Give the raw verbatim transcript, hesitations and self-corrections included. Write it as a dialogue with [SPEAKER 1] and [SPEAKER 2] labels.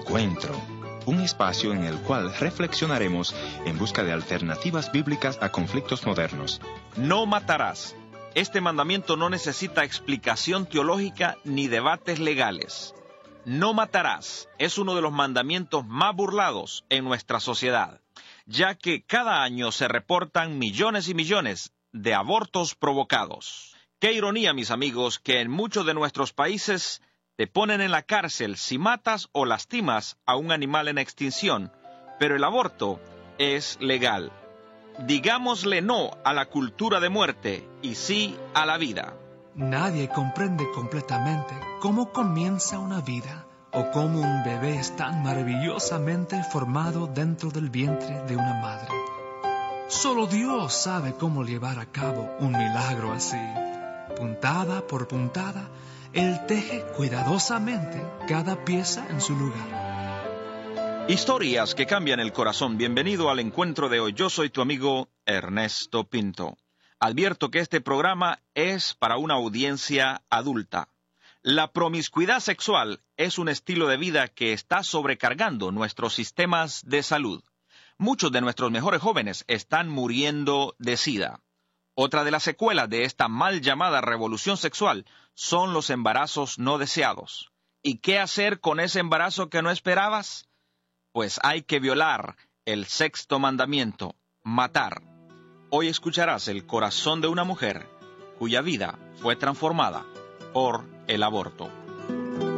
[SPEAKER 1] Encuentro, un espacio en el cual reflexionaremos en busca de alternativas bíblicas a conflictos modernos.
[SPEAKER 2] No matarás. Este mandamiento no necesita explicación teológica ni debates legales. No matarás es uno de los mandamientos más burlados en nuestra sociedad, ya que cada año se reportan millones y millones de abortos provocados. Qué ironía, mis amigos, que en muchos de nuestros países te ponen en la cárcel si matas o lastimas a un animal en extinción, pero el aborto es legal. Digámosle no a la cultura de muerte y sí a la vida.
[SPEAKER 3] Nadie comprende completamente cómo comienza una vida o cómo un bebé es tan maravillosamente formado dentro del vientre de una madre. Solo Dios sabe cómo llevar a cabo un milagro así. Puntada por puntada, Él teje cuidadosamente cada pieza en su lugar.
[SPEAKER 2] Historias que cambian el corazón. Bienvenido al encuentro de hoy. Yo soy tu amigo Ernesto Pinto. Advierto que este programa es para una audiencia adulta. La promiscuidad sexual es un estilo de vida que está sobrecargando nuestros sistemas de salud. Muchos de nuestros mejores jóvenes están muriendo de SIDA. Otra de las secuelas de esta mal llamada revolución sexual son los embarazos no deseados. ¿Y qué hacer con ese embarazo que no esperabas? Pues hay que violar el sexto mandamiento, matar. Hoy escucharás el corazón de una mujer cuya vida fue transformada por el aborto.